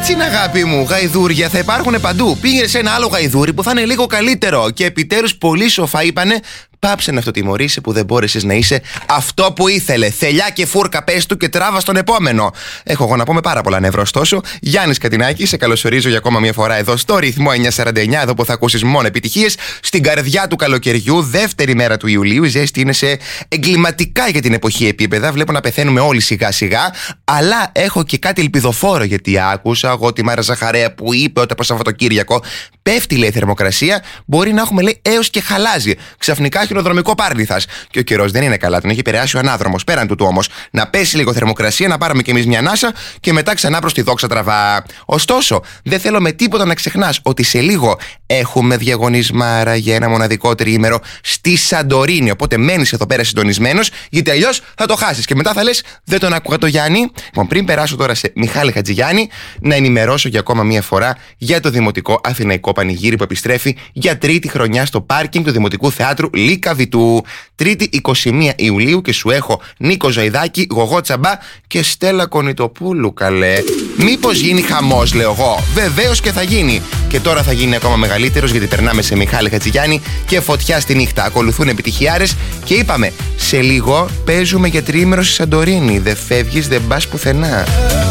Έτσι είναι, αγάπη μου. Γαϊδούρια θα υπάρχουν παντού. Πήγαινε σε ένα άλλο γαϊδούρι που θα είναι λίγο καλύτερο. Και επιτέλους πολύ σοφά είπανε: πάψε να αυτοτιμωρείσαι που δεν μπόρεσες να είσαι αυτό που ήθελε. Θελιά και φούρκα, πες του και τράβα στον επόμενο. Έχω εγώ να πω με πάρα πολλά νεύρα, ωστόσο. Γιάννης Κατινάκης, σε καλωσορίζω για ακόμα μια φορά εδώ στο ρυθμό 949, εδώ που θα ακούσεις μόνο επιτυχίες. Στην καρδιά του καλοκαιριού, δεύτερη μέρα του Ιουλίου. Η ζέστη είναι σε εγκληματικά για την εποχή επίπεδα. Βλέπω να πεθαίνουμε όλοι σιγά-σιγά. Αλλά έχω και κάτι ελπιδοφόρο, γιατί άκουσα εγώ τη Μάρα Ζαχαρέα που είπε ότι από Σαββατοκύριακο πέφτει, λέει, θερμοκρασία. Μπορεί να έχουμε, λέει, έως και χαλάζει. Ξαφνικά χειροδρομικό πάρνηθας. Και ο καιρός δεν είναι καλά, τον έχει επηρεάσει ο ανάδρομος. Πέραν τούτου όμως, να πέσει λίγο θερμοκρασία, να πάρουμε κι εμείς μια ανάσα και μετά ξανά προς τη δόξα τραβά. Ωστόσο, δεν θέλω με τίποτα να ξεχνάς ότι σε λίγο έχουμε διαγωνισμάρα για ένα μοναδικό τριήμερο στη Σαντορίνη. Οπότε μένεις εδώ πέρα συντονισμένος, γιατί αλλιώς θα το χάσεις. Και μετά θα λες: δεν τον άκουγα το Γιάννη. Λοιπόν, πριν περάσω τώρα σε Μιχάλη Χατζηγιάννη, να ενημερώσω για ακόμα μία φορά για το Δημοτικό Αθηναϊκό Πανηγύρι που επιστρέφει για τρίτη χρονιά στο πάρκινγκ του Δημοτικού Θεάτρου Λίκα Βιτού. Τρίτη 21 Ιουλίου και σου έχω Νίκο Ζαϊδάκη, Γογό Τσαμπά και Στέλλα Κονιτοπούλου, καλέ. Μήπως γίνει χαμός, λέω εγώ. Βεβαίως και θα γίνει. Και τώρα θα γίνει ακόμα μεγαλύτερος, γιατί περνάμε σε Μιχάλη Χατζηγιάννη και φωτιά στη νύχτα. Ακολουθούν επιτυχιάρες και είπαμε: σε λίγο παίζουμε για τριήμερο στη Σαντορίνη. Δεν φεύγεις, δεν πας πουθενά.